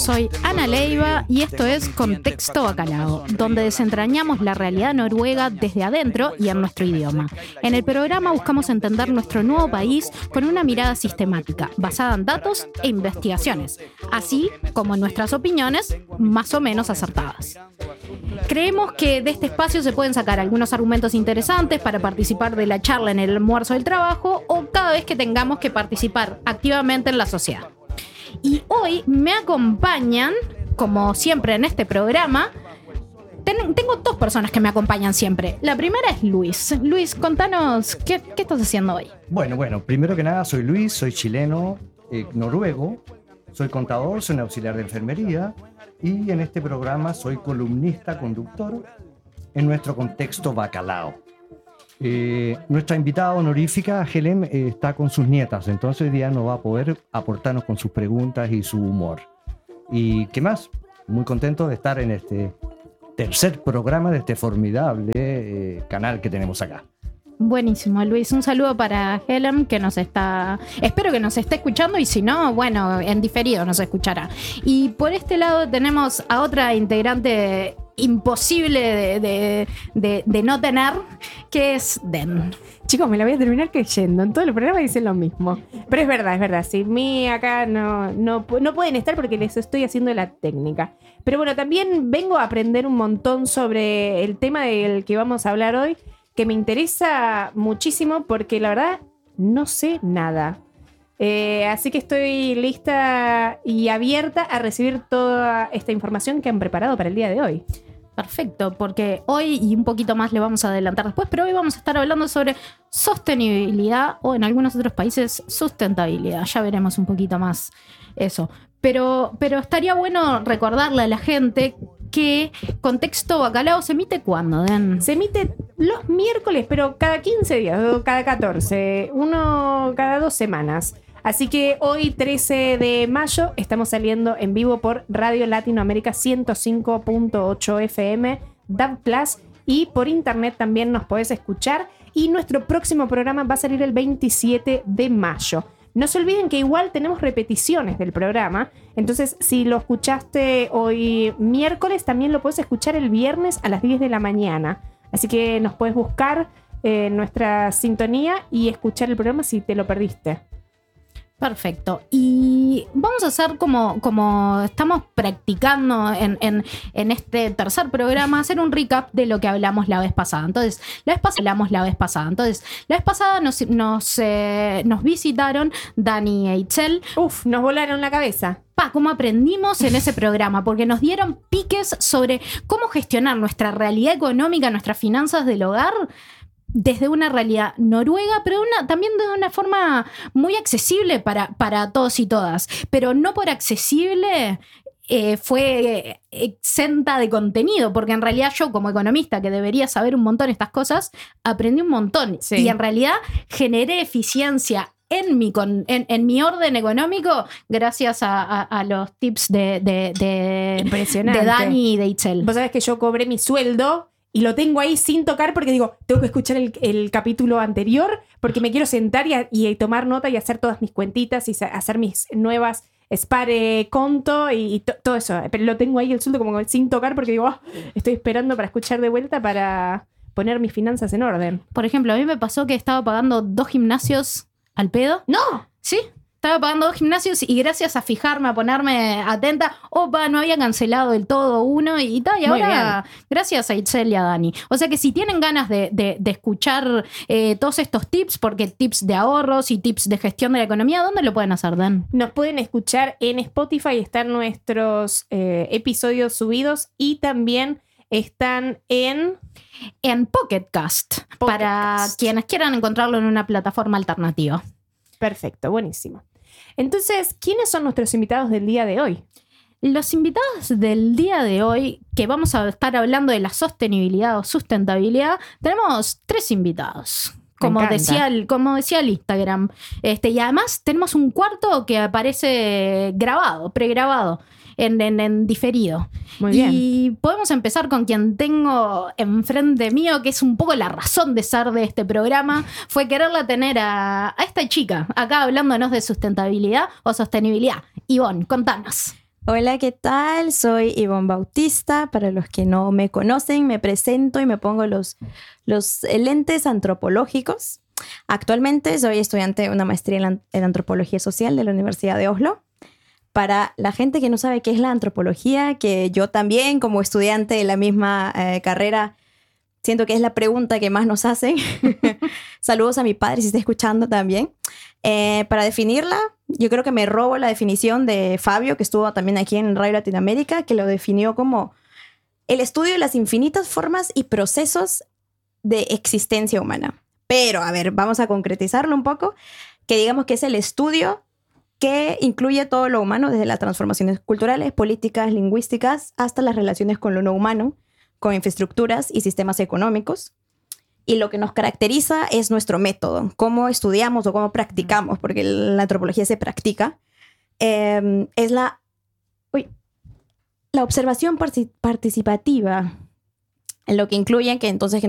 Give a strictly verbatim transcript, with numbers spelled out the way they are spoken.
soy Ana Leiva y esto es Contexto Bacalao, donde desentrañamos la realidad noruega desde adentro y en nuestro idioma. En el programa buscamos entender nuestro nuevo país con una mirada sistemática, basada en datos e investigaciones, así como en nuestras opiniones más o menos acertadas. Creemos que de este espacio se pueden sacar algunos argumentos interesantes para participar de la charla en el almuerzo del trabajo o cada vez que tengamos que participar activamente en la sociedad. Y hoy me acompañan, como siempre en este programa, ten, tengo dos personas que me acompañan siempre. La primera es Luis. Luis, contanos, ¿qué, qué estás haciendo hoy? Bueno, bueno, primero que nada soy Luis, soy chileno, eh, noruego, soy contador, soy un auxiliar de enfermería y en este programa soy columnista, conductor en nuestro Contexto Bacalao. Eh, nuestra invitada honorífica, Helen, eh, está con sus nietas, entonces hoy día nos va a poder aportarnos con sus preguntas y su humor. ¿Y qué más? Muy contento de estar en este tercer programa de este formidable eh, canal que tenemos acá. Buenísimo, Luis. Un saludo para Helen, que nos está... Espero que nos esté escuchando y si no, bueno, en diferido nos escuchará. Y por este lado tenemos a otra integrante imposible de, de, de, de no tener, que es Den. Chicos, me la voy a terminar creyendo. En todo el programa dicen lo mismo. Pero es verdad, es verdad. Sin mí acá no, no, no pueden estar porque les estoy haciendo la técnica. Pero bueno, también vengo a aprender un montón sobre el tema del que vamos a hablar hoy, que me interesa muchísimo porque la verdad no sé nada. Eh, así que estoy lista y abierta a recibir toda esta información que han preparado para el día de hoy. Perfecto, porque hoy y un poquito más le vamos a adelantar después, pero hoy vamos a estar hablando sobre sostenibilidad o en algunos otros países sustentabilidad. Ya veremos un poquito más eso. Pero, pero estaría bueno recordarle a la gente que Contexto Bacalao se emite ¿cuándo, Den? Se emite los miércoles, pero cada quince días o cada catorce, uno cada dos semanas. Así que hoy, trece de mayo, estamos saliendo en vivo por Radio Latinoamérica ciento cinco punto ocho F M, D A B Plus, y por internet también nos podés escuchar. Y nuestro próximo programa va a salir el veintisiete de mayo. No se olviden que igual tenemos repeticiones del programa, entonces si lo escuchaste hoy miércoles, también lo puedes escuchar el viernes a las diez de la mañana. Así que nos puedes buscar en nuestra sintonía y escuchar el programa si te lo perdiste. Perfecto. Y vamos a hacer como, como estamos practicando en, en, en este tercer programa, hacer un recap de lo que hablamos la vez pasada. Entonces, la vez pasada hablamos la vez pasada. Entonces, la vez pasada nos, nos, eh, nos visitaron Dani e Itzel. Uf, nos volaron la cabeza. Pa, cómo aprendimos en ese programa, porque nos dieron piques sobre cómo gestionar nuestra realidad económica, nuestras finanzas del hogar, desde una realidad noruega, pero una, también de una forma muy accesible para, para todos y todas. Pero no por accesible eh, fue exenta de contenido, porque en realidad yo como economista, que debería saber un montón estas cosas, aprendí un montón. Sí. Y en realidad generé eficiencia en mi, con, en, en mi orden económico gracias a, a, a los tips de, de, de, Impresionante. de Dani y de Itzel. Vos sabés que yo cobré mi sueldo y lo tengo ahí sin tocar porque digo, tengo que escuchar el, el capítulo anterior porque me quiero sentar y, a, y tomar nota y hacer todas mis cuentitas y hacer mis nuevas spare conto y, y to, todo eso. Pero lo tengo ahí el sueldo como sin tocar porque digo, oh, estoy esperando para escuchar de vuelta para poner mis finanzas en orden. Por ejemplo, a mí me pasó que estaba pagando dos gimnasios al pedo. ¡No! ¿Sí? Estaba pagando dos gimnasios y gracias a fijarme, a ponerme atenta, opa, no había cancelado del todo uno y tal. Y Muy ahora, bien. Gracias a Itzel y a Dani. O sea que si tienen ganas de, de, de escuchar eh, todos estos tips, porque tips de ahorros y tips de gestión de la economía, ¿dónde lo pueden hacer, Dan? Nos pueden escuchar en Spotify, están nuestros eh, episodios subidos y también están en... En Pocket Cast, Pocket para Cast. quienes quieran encontrarlo en una plataforma alternativa. Perfecto, buenísimo. Entonces, ¿quiénes son nuestros invitados del día de hoy? Los invitados del día de hoy, que vamos a estar hablando de la sostenibilidad o sustentabilidad, tenemos tres invitados. Como decía, el, como decía el Instagram. Este, y además tenemos un cuarto que aparece grabado, pregrabado. En, en, en diferido. Muy bien. Y podemos empezar con quien tengo enfrente mío, que es un poco la razón de ser de este programa, fue quererla tener a, a esta chica, acá hablándonos de sustentabilidad o sostenibilidad. Ivonne, contanos. Hola, ¿qué tal? Soy Ivonne Bautista. Para los que no me conocen, me presento y me pongo los, los lentes antropológicos. Actualmente soy estudiante de una maestría en, la, en antropología social de la Universidad de Oslo. Para la gente que no sabe qué es la antropología, que yo también como estudiante de la misma eh, carrera siento que es la pregunta que más nos hacen. Saludos a mi padre si está escuchando también. Eh, para definirla, yo creo que me robo la definición de Fabio, que estuvo también aquí en Radio Latinoamérica, que lo definió como el estudio de las infinitas formas y procesos de existencia humana. Pero, a ver, vamos a concretizarlo un poco, que digamos que es el estudio que incluye todo lo humano, desde las transformaciones culturales, políticas, lingüísticas, hasta las relaciones con lo no humano, con infraestructuras y sistemas económicos. Y lo que nos caracteriza es nuestro método, cómo estudiamos o cómo practicamos, porque la antropología se practica. Eh, es la, uy, la observación participativa, en lo que incluye que entonces que